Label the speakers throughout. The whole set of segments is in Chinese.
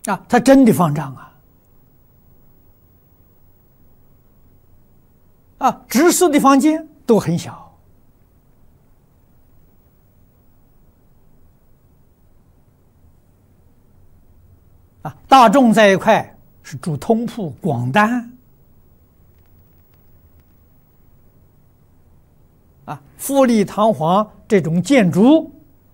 Speaker 1: 啊，他真的方丈直寺的房间都很小大众在一块是住通铺广单富丽堂皇这种建筑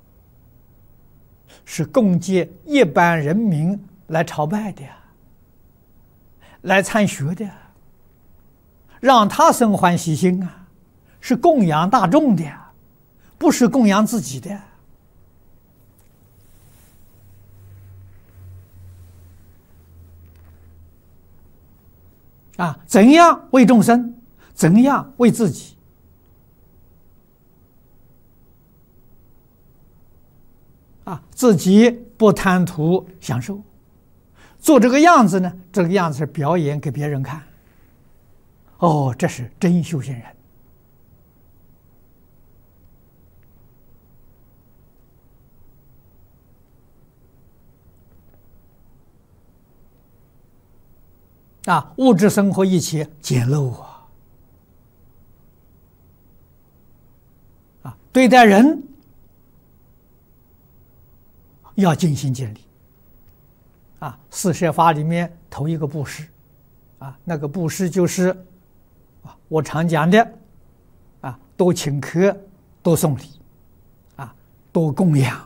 Speaker 1: 是供给一般人民来朝拜的来参学的让他生欢喜心是供养大众的不是供养自己的怎样为众生，怎样为自己自己不贪图享受，做这个样子呢，这个样子是表演给别人看。哦，这是真修行人物质生活一切简陋对待人要尽心尽力四摄法里面头一个布施那个布施就是我常讲的多请客多送礼多供养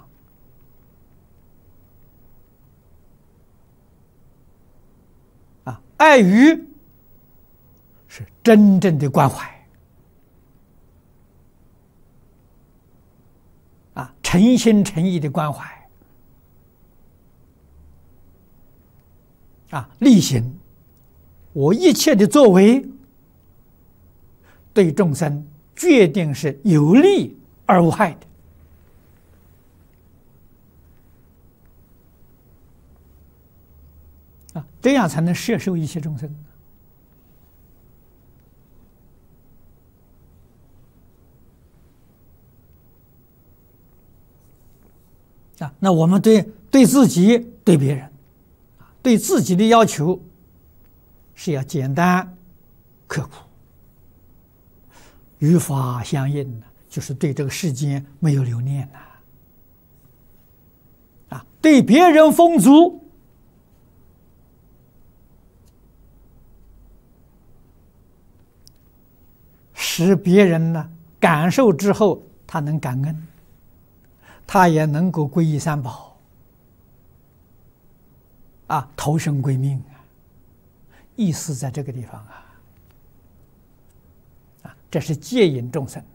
Speaker 1: 爱语是真正的关怀诚心诚意的关怀力行我一切的作为对众生决定是有利而无害的这样才能摄受一切众生那我们对自己对别人对自己的要求是要简单刻苦与法相应就是对这个世间没有留念对别人丰足使别人感受之后他能感恩他也能够皈依三宝投生归命意思在这个地方这是戒引众生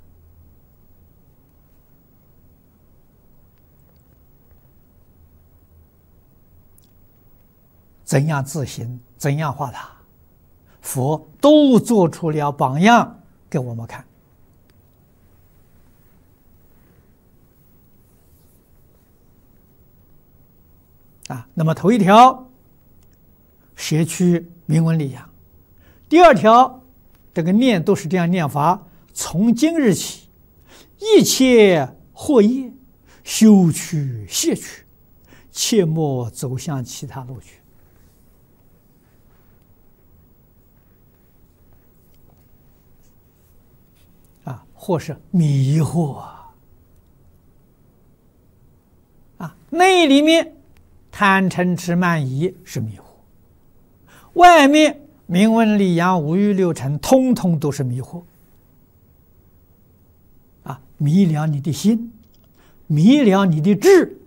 Speaker 1: 怎样自行怎样化他佛都做出了榜样给我们看那么头一条舍去名闻利养第二条这个念都是这样念法从今日起一切惑业修去卸去切莫走向其他路去或是迷惑内里面贪嗔痴慢疑是迷惑外面名闻利养五欲六尘通通都是迷惑迷了你的心迷了你的智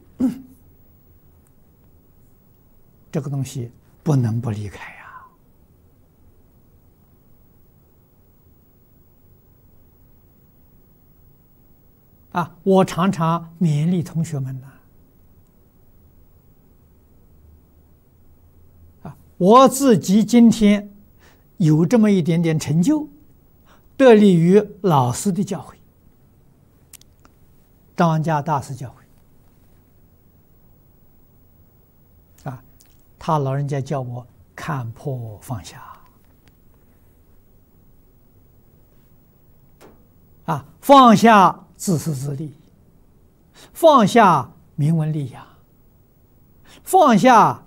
Speaker 1: 这个东西不能不离开我常常勉励同学们我自己今天有这么一点点成就得力于老师的教诲张家大师教诲他老人家叫我看破放下放下自私自利放下名闻利养放下